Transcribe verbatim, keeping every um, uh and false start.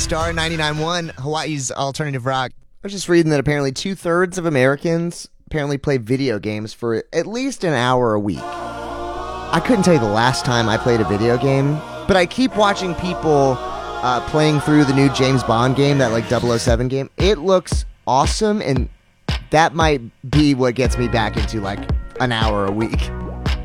Star ninety-nine point one, Hawaii's alternative rock. I was just reading that apparently two-thirds of Americans apparently play video games for at least an hour a week. I couldn't tell you the last time I played a video game, but I keep watching people uh, playing through the new James Bond game, that like double oh seven game. It looks awesome, and that might be what gets me back into like an hour a week.